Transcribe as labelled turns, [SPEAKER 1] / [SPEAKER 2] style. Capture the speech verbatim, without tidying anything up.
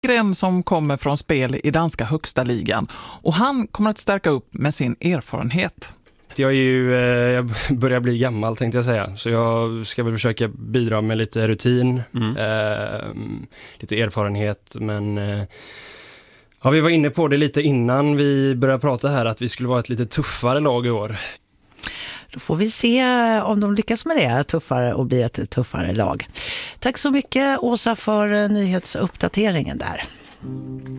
[SPEAKER 1] Gren som kommer från spel i danska högsta ligan. Och han kommer att stärka upp med sin erfarenhet.
[SPEAKER 2] Jag är ju, eh, jag börjar bli gammal tänkte jag säga. Så jag ska väl försöka bidra med lite rutin, mm. eh, lite erfarenhet. Men eh, ja, vi var inne på det lite innan vi började prata här, att vi skulle vara ett lite tuffare lag i år.
[SPEAKER 3] Då får vi se om de lyckas med det, tuffare och bli ett tuffare lag. Tack så mycket Åsa för nyhetsuppdateringen där.